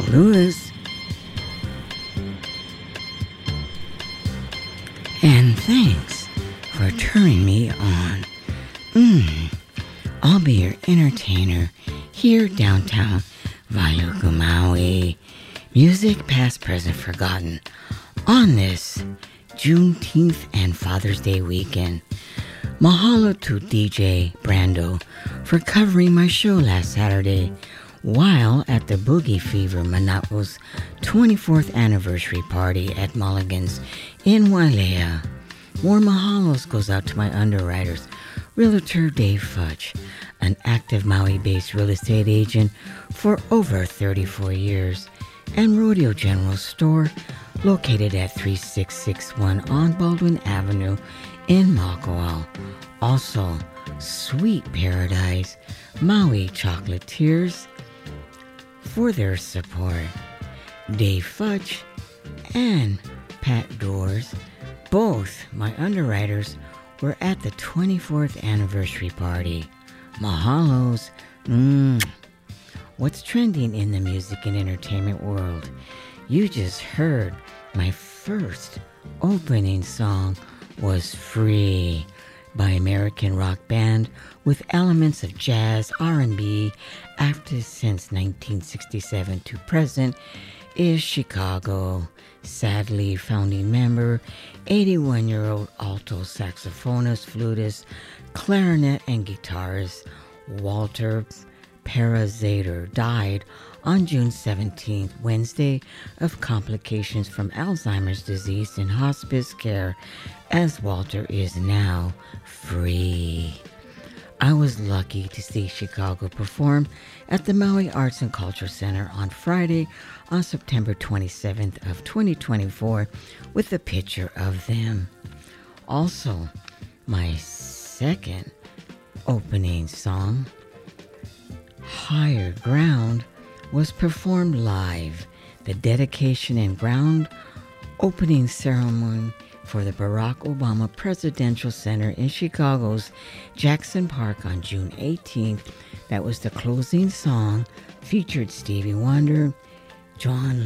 Lewis. And thanks for turning me on. I'll be your entertainer here downtown Wailuku, Maui. Music past, present, forgotten on this Juneteenth and Father's Day weekend. Mahalo to DJ Brando for covering my show last Saturday while at the Boogie Fever Manapo's 24th anniversary party at Mulligan's in Wailea. More mahalos goes out to my underwriters, Realtor Dave Futch, an active Maui-based real estate agent for over 34 years, and Rodeo General Store, located at 3661 on Baldwin Avenue in Makawao. Also, Sweet Paradise, Maui Chocolatiers, for their support. Dave Futch and Pat Doors, both my underwriters, were at the 24th anniversary party. Mahalos. What's trending in the music and entertainment world? You just heard my first opening song was Free by American rock band with elements of jazz, R&B, active since 1967 to present, is Chicago. Sadly, founding member, 81-year-old alto saxophonist, flutist, clarinet, and guitarist Walter Parazater died on June 17th, Wednesday, of complications from Alzheimer's disease in hospice care, as Walter is now free. I was lucky to see Chicago perform at the Maui Arts and Culture Center on Friday, on September 27th of 2024, with a picture of them. Also, my second opening song, Higher Ground, was performed live. The dedication and ground opening ceremony for the Barack Obama Presidential Center in Chicago's Jackson Park on June 18th. That was the closing song, featured Stevie Wonder, John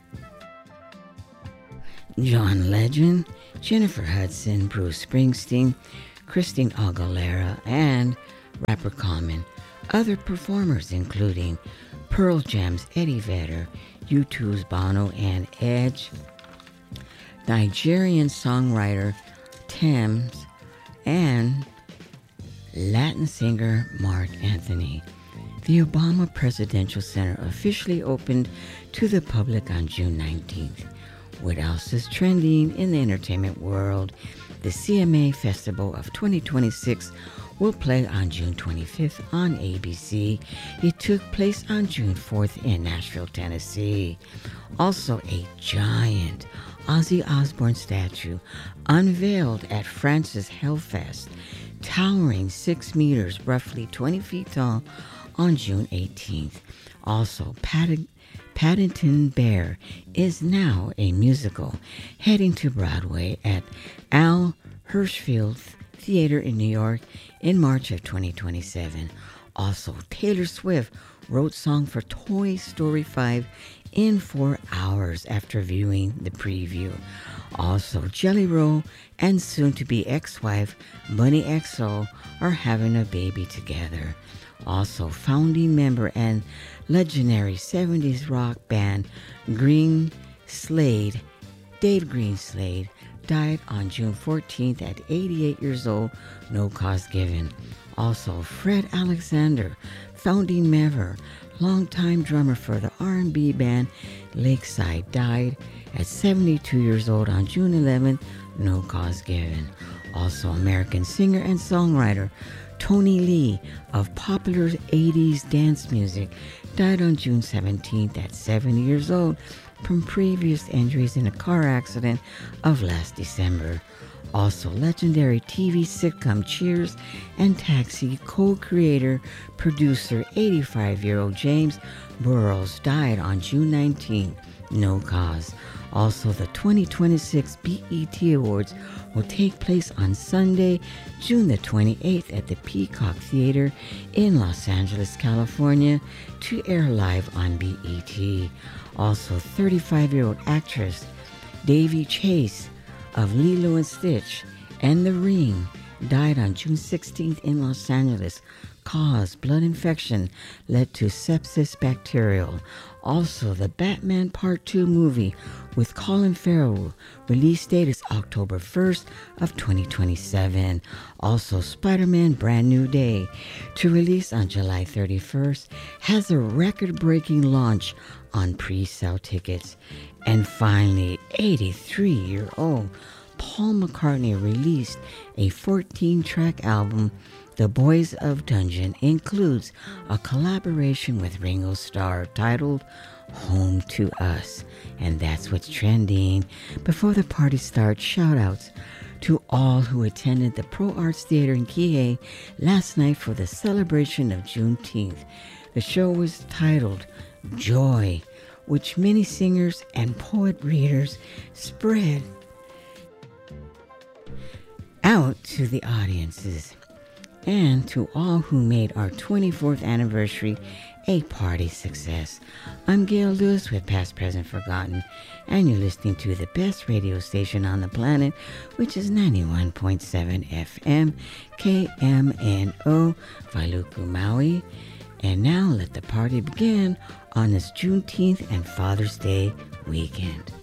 Legend, Jennifer Hudson, Bruce Springsteen, Christine Aguilera, and rapper Common. Other performers including Pearl Jam's Eddie Vedder, U2's Bono and Edge, Nigerian songwriter Tems, and Latin singer Mark Anthony. The Obama Presidential Center officially opened to the public on June 19th. What else is trending in the entertainment world? The CMA Festival of 2026 will play on June 25th on ABC. It took place on June 4th in Nashville, Tennessee. Also, a giant Ozzy Osbourne statue unveiled at France's Hellfest, towering 6 meters, roughly 20 feet tall, on June 18th. Also, Paddington Bear is now a musical, heading to Broadway at Al Hirschfeld Theater in New York in March of 2027. Also, Taylor Swift wrote song for Toy Story 5 in 4 hours after viewing the preview. Also, Jelly Roll and soon-to-be ex-wife Bunny XO are having a baby together. Also, founding member and legendary 70s rock band Dave Greenslade, died on June 14th at 88 years old, no cause given. Also, Fred Alexander, founding member, longtime drummer for the R&B band Lakeside, died at 72 years old on June 11th, no cause given. Also, American singer and songwriter Tony Lee of popular 80s dance music died on June 17th at 70 years old from previous injuries in a car accident of last December. Also, legendary TV sitcom Cheers and Taxi co-creator, producer, 85-year-old James Burrows died on June 19th, No Cause. Also, the 2026 BET Awards will take place on Sunday, June the 28th at the Peacock Theater in Los Angeles, California, to air live on BET. Also, 35-year-old actress Davy Chase of Lilo and Stitch and The Ring died on June 16th in Los Angeles. Cause: blood infection led to sepsis bacterial. Also, the Batman Part 2 movie with Colin Farrell, release date is October 1st of 2027. Also, Spider-Man Brand New Day, to release on July 31st, has a record-breaking launch on pre-sale tickets. And finally, 83-year-old Paul McCartney released a 14-track album. The Boys of Dungeon includes a collaboration with Ringo Starr titled Home to Us. And that's what's trending. Before the party starts, shout-outs to all who attended the Pro Arts Theater in Kihei last night for the celebration of Juneteenth. The show was titled Joy, which many singers and poet readers spread out to the audiences. And to all who made our 24th anniversary a party success. I'm Gail Lewis with Past, Present, Forgotten, and you're listening to the best radio station on the planet, which is 91.7 FM, KMNO, Wailuku, Maui. And now let the party begin on this Juneteenth and Father's Day weekend.